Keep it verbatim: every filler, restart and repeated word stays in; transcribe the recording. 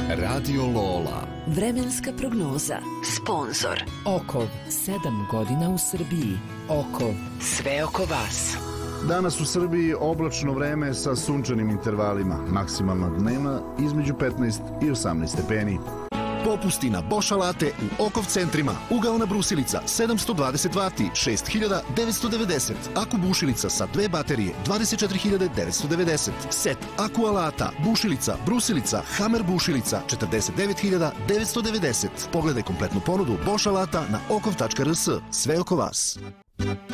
Radio Lola. Vremenska prognoza. Sponzor. Okov, sedam godina u Srbiji. Okov, sve oko vas. Danas u Srbiji oblačno vreme sa sunčanim intervalima. Maksimalna dnevna između petnaest i osamnaest stepeni. Popusti na Bosch alate u Okov centrima. Ugaona brusilica sedamsto dvadeset vati, šest hiljada devetsto devedeset. Aku bušilica sa dve baterije, dvadeset četiri hiljade devetsto devedeset. Set aku alata, bušilica, brusilica, Hammer bušilica, četrdeset devet hiljada devetsto devedeset. Pogledaj kompletnu ponudu Bosch alata na okov tačka rs. Sve oko vas.